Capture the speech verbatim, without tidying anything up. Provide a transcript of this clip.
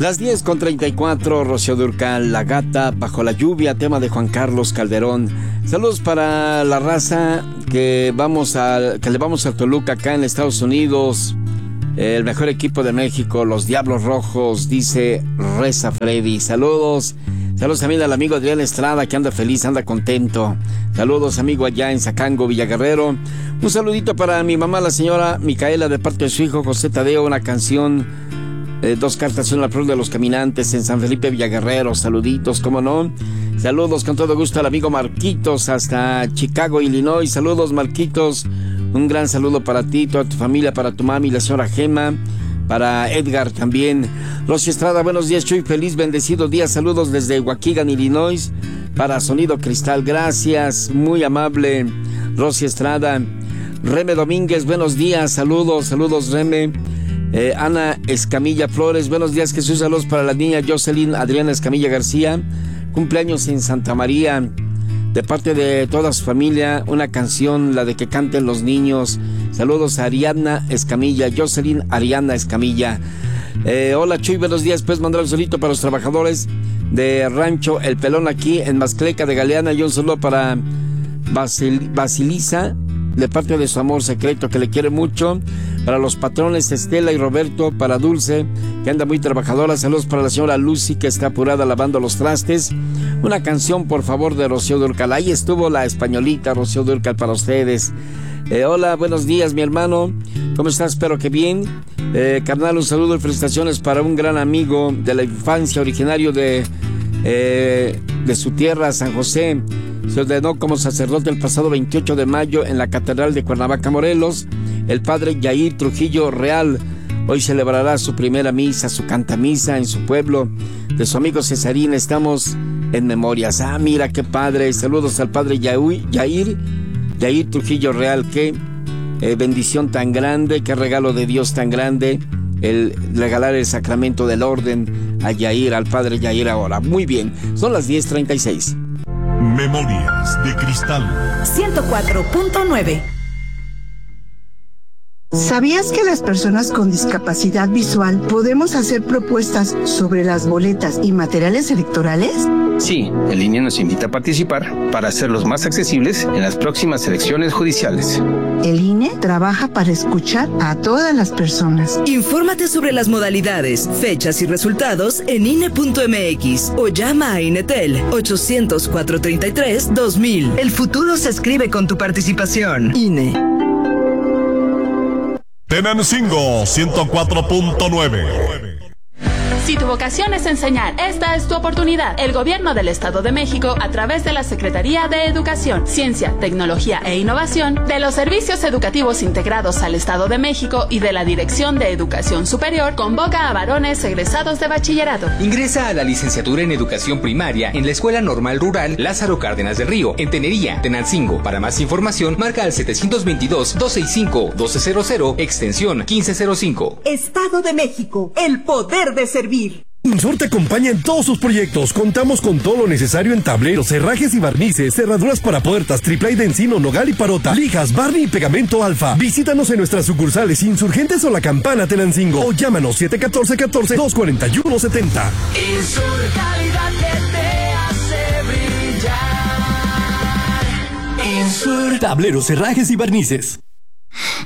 Las diez con treinta y cuatro, Rocío Dúrcal, La Gata, Bajo la Lluvia, tema de Juan Carlos Calderón. Saludos para la raza que vamos a, que le vamos a Toluca, acá en Estados Unidos. El mejor equipo de México, los Diablos Rojos, dice Reza Freddy. Saludos. Saludos también al amigo Adrián Estrada, que anda feliz, anda contento. Saludos, amigo, allá en Zacango, Villaguerrero. Un saludito para mi mamá, la señora Micaela, de parte de su hijo José Tadeo, una canción, eh, dos cartas en la flor de los caminantes en San Felipe, Villaguerrero. Saluditos, cómo no. Saludos con todo gusto al amigo Marquitos, hasta Chicago, Illinois. Saludos, Marquitos. Un gran saludo para ti, toda tu familia, para tu mami, la señora Gema. Para Edgar también. Rosy Estrada, buenos días, Chuy, feliz, bendecido día. Saludos desde Waukegan, Illinois, para Sonido Cristal. Gracias, muy amable, Rosy Estrada. Reme Domínguez, buenos días, saludos, saludos, Reme. Eh, Ana Escamilla Flores, buenos días, Jesús, saludos para la niña Jocelyn Adriana Escamilla García, cumpleaños en Santa María, de parte de toda su familia, una canción, la de que canten los niños. Saludos a Ariadna Escamilla, Jocelyn Ariana Escamilla. Eh, hola, Chuy, buenos días. Puedes mandar un solito para los trabajadores de Rancho El Pelón aquí en Mascleca de Galeana, y un saludo para Basil, Basilisa, de parte de su amor secreto, que le quiere mucho. Para los patrones Estela y Roberto, para Dulce, que anda muy trabajadora. Saludos para la señora Lucy, que está apurada lavando los trastes. Una canción, por favor, de Rocío Dúrcal. Ahí estuvo la españolita Rocío Dúrcal para ustedes. Eh, hola, buenos días, mi hermano. ¿Cómo estás? Espero que bien. Eh, carnal, un saludo y felicitaciones para un gran amigo de la infancia, originario de, eh, de su tierra, San José. Se ordenó como sacerdote el pasado veintiocho de mayo en la Catedral de Cuernavaca, Morelos, el padre Yair Trujillo Real. Hoy celebrará su primera misa, su cantamisa en su pueblo. De su amigo Cesarín estamos en memorias. Ah, mira qué padre. Saludos al padre Yair, Yair, Yair Trujillo Real. Qué eh, bendición tan grande, qué regalo de Dios tan grande, el regalar el sacramento del orden a Yair, al padre Yair ahora. Muy bien, son las diez treinta y seis. Memorias de Cristal ciento cuatro punto nueve. ¿Sabías que las personas con discapacidad visual podemos hacer propuestas sobre las boletas y materiales electorales? Sí, el I N E nos invita a participar para hacerlos más accesibles en las próximas elecciones judiciales. El I N E trabaja para escuchar a todas las personas. Infórmate sobre las modalidades, fechas y resultados en I N E punto M X o llama a Inetel ochocientos, cuatrocientos treinta y tres, dos mil. El futuro se escribe con tu participación. I N E. Tenancingo ciento cuatro punto nueve. Si tu vocación es enseñar, esta es tu oportunidad. El Gobierno del Estado de México, a través de la Secretaría de Educación, Ciencia, Tecnología e Innovación, de los Servicios Educativos Integrados al Estado de México y de la Dirección de Educación Superior, convoca a varones egresados de bachillerato. Ingresa a la licenciatura en Educación Primaria en la Escuela Normal Rural Lázaro Cárdenas del Río, en Tenería, Tenancingo. Para más información, marca al setecientos veintidós, doscientos sesenta y cinco, doce, extensión quince cero cinco. Estado de México, el poder de servir. Insur te acompaña en todos sus proyectos. Contamos con todo lo necesario en tableros, herrajes y barnices, cerraduras para puertas, triplay de encino, nogal y parota, lijas, barni y pegamento alfa. Visítanos en nuestras sucursales Insurgentes o La Campana Tenancingo o llámanos siete uno cuatro, catorce, dos cuatro uno, setenta. Insur, calidad que te hace brillar. Insur. Tableros, herrajes y barnices.